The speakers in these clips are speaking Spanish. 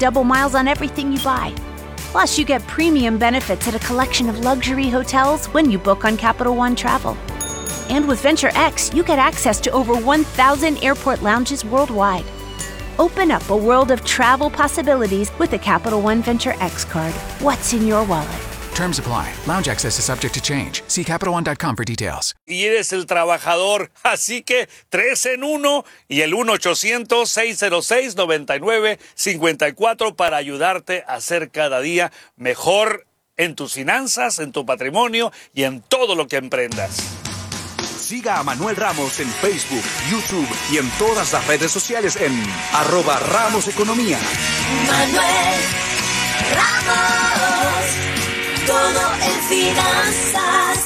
double miles on everything you buy. Plus, you get premium benefits at a collection of luxury hotels when you book on Capital One Travel. And with Venture X, you get access to over 1,000 airport lounges worldwide. Open up a world of travel possibilities with the Capital One Venture X card. What's in your wallet? Terms apply. Lounge access is subject to change. See CapitalOne.com for details. Y eres el trabajador, así que 3 en 1 y el 1-800-606-9954 para ayudarte a hacer cada día mejor en tus finanzas, en tu patrimonio y en todo lo que emprendas. Siga a Manuel Ramos en Facebook, YouTube y en todas las redes sociales en @RamosEconomía. Manuel Ramos, todo en finanzas.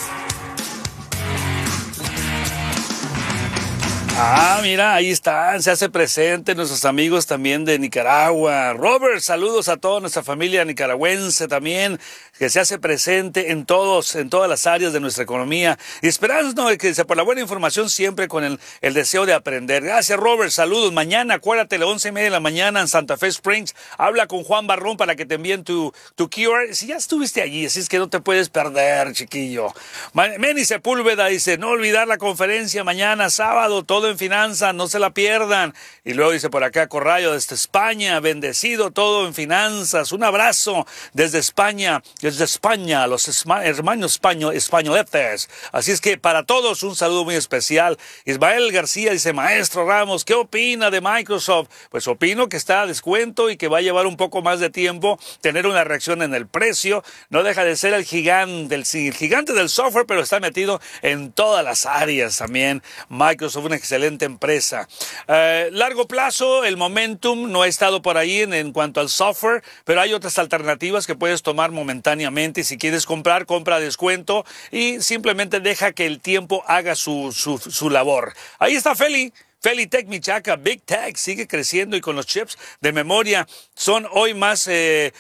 Ah, mira, ahí están, se hace presente nuestros amigos también de Nicaragua. Robert, saludos a toda nuestra familia nicaragüense también, que se hace presente en todas las áreas de nuestra economía. Y esperando que por la buena información siempre con el deseo de aprender. Gracias, Robert, saludos. Mañana, acuérdate, a las 11:30 de la mañana en Santa Fe Springs, habla con Juan Barrón para que te envíen tu QR. Si ya estuviste allí, así es que no te puedes perder, chiquillo. Manny Sepúlveda dice, no olvidar la conferencia mañana, sábado, todo en finanzas, no se la pierdan. Y luego dice por acá Corrallo desde España, bendecido todo en finanzas, un abrazo desde España, los hermanos españoletes. Así es que para todos un saludo muy especial. Ismael García dice, maestro Ramos, ¿qué opina de Microsoft? Pues opino que está a descuento y que va a llevar un poco más de tiempo tener una reacción en el precio. No deja de ser el gigante del software, pero está metido en todas las áreas también. Microsoft, una excelente empresa. Largo plazo, el momentum no ha estado por ahí en cuanto al software, pero hay otras alternativas que puedes tomar momentáneamente. Si quieres comprar, compra a descuento y simplemente deja que el tiempo haga su labor. Ahí está Feli Tech Michaca, Big Tech, sigue creciendo y con los chips de memoria son hoy más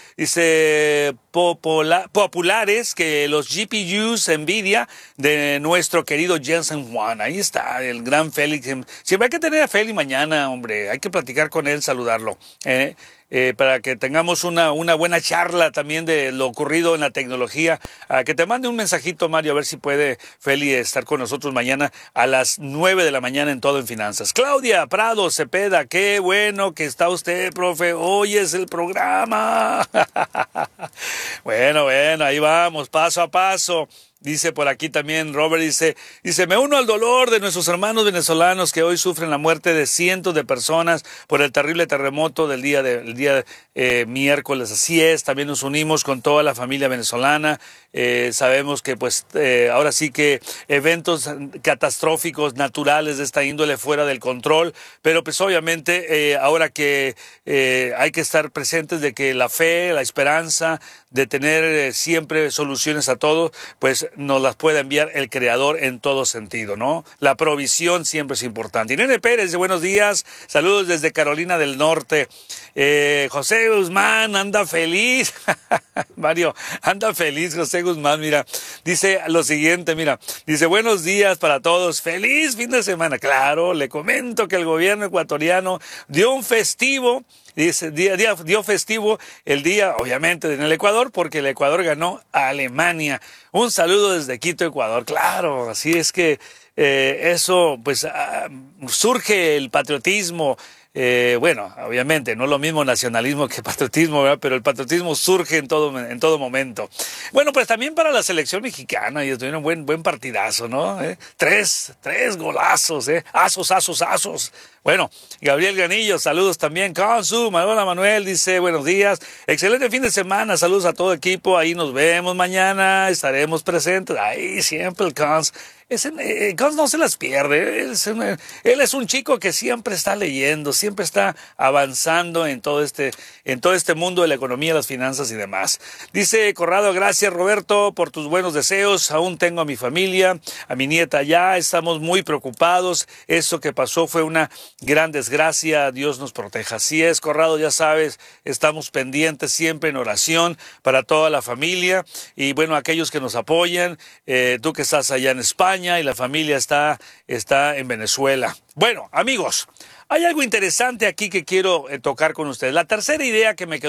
populares que los GPUs NVIDIA de nuestro querido Jensen Huang. Ahí está el gran Félix. Siempre hay que tener a Feli mañana, hombre, hay que platicar con él, saludarlo. Para que tengamos una buena charla también de lo ocurrido en la tecnología. Que te mande un mensajito, Mario, a ver si puede Feli estar con nosotros mañana a las 9 de la mañana en Todo en Finanzas. Claudia Prado Cepeda, qué bueno que está usted, profe. Hoy es el programa. Bueno, ahí vamos, paso a paso. Dice por aquí también, Robert dice, me uno al dolor de nuestros hermanos venezolanos que hoy sufren la muerte de cientos de personas por el terrible terremoto del día miércoles. Así es, también nos unimos con toda la familia venezolana. Sabemos que ahora sí que eventos catastróficos naturales de esta índole fuera del control, pero pues obviamente ahora que hay que estar presentes de que la fe, la esperanza de tener siempre soluciones a todo, pues nos las puede enviar el Creador en todo sentido, ¿no? La provisión siempre es importante. Irene Pérez, buenos días, saludos desde Carolina del Norte. José Guzmán anda feliz. Mario, anda feliz José Guzmán, mira, dice lo siguiente, dice, buenos días para todos, feliz fin de semana. Claro, le comento que el gobierno ecuatoriano dio un festivo. Dice, dio festivo el día, obviamente, en el Ecuador, porque el Ecuador ganó a Alemania. Un saludo desde Quito, Ecuador. Claro, así es que eso, pues, surge el patriotismo. Bueno, obviamente, no es lo mismo nacionalismo que patriotismo, ¿verdad? Pero el patriotismo surge en todo momento. Bueno, pues también para la selección mexicana, y estuvieron un buen partidazo, ¿no? Tres golazos, asos. Bueno, Gabriel Ganillo, saludos también. Consu, hola Manuel, dice, buenos días. Excelente fin de semana, saludos a todo equipo. Ahí nos vemos mañana, estaremos presentes. Ahí siempre el Cons. Cons no se las pierde. Él es un chico que siempre está leyendo, siempre está avanzando en todo este mundo de la economía, las finanzas y demás. Dice Corrado, gracias Roberto por tus buenos deseos. Aún tengo a mi familia, a mi nieta allá. Estamos muy preocupados. Eso que pasó fue una gran desgracia. Dios nos proteja. Así es, Corrado, ya sabes, estamos pendientes siempre en oración para toda la familia. Y bueno, aquellos que nos apoyan, tú que estás allá en España y la familia está en Venezuela. Bueno, amigos, hay algo interesante aquí que quiero tocar con ustedes. La tercera idea que me quedó